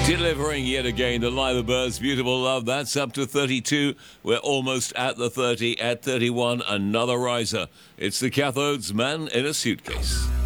Delivering yet again the Lila Birds' Beautiful Love. That's up to 32. We're almost at the 30. At 31, another riser. It's the Cathodes, Man in a Suitcase.